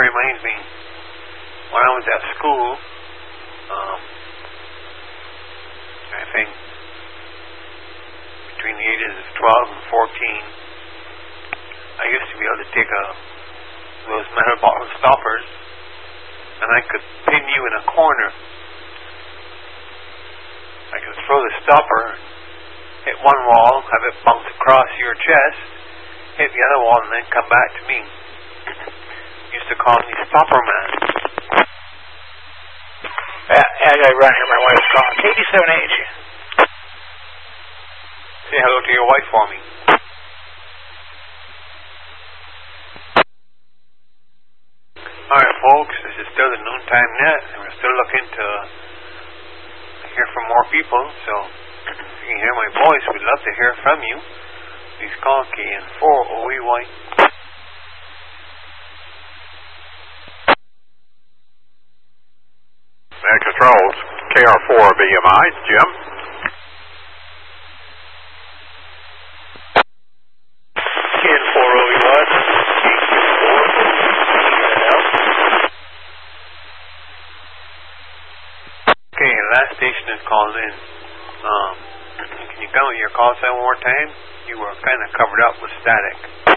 reminds me, when I was at school, I think between the ages of 12 and 14, I used to be able to take those metal bottle stoppers, and I could pin you in a corner. I could throw the stopper, hit one wall, have it bounce across your chest, hit the other wall, and then come back to me. Used to call me Stopper Man. I gotta run here. My wife's calling. KD78. Say hello to your wife for me. Alright, folks, this is still the Noontime Net, and we're still looking to hear from more people, so if you can hear my voice, we'd love to hear from you. Please call KN4OEY. Man controls, KR4BMI, Jim. KN4OEY. Okay, last station is called in. Can you come with your call sign one more time? You were kind of covered up with static.